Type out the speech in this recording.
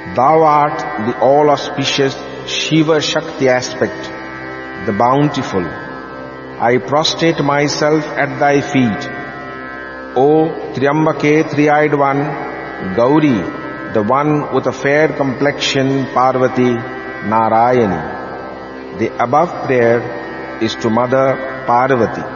Thou art the all-auspicious Shiva Shakti aspect, the bountiful. I prostrate myself at thy feet. O Triambake, three-eyed one, Gauri, the one with a fair complexion, Parvati, Narayani. The above prayer is to Mother Parvati.